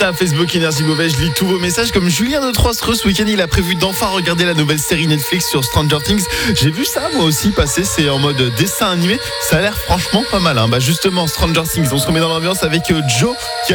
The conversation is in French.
À Facebook Énergie Beauvais, je lis tous vos messages. Comme Julien de Troissereux, ce week-end, il a prévu d'enfin regarder la nouvelle série Netflix sur Stranger Things. J'ai vu ça moi aussi passer, c'est en mode dessin animé. Ça a l'air franchement pas mal. Justement, Stranger Things, on se remet dans l'ambiance avec Joe qui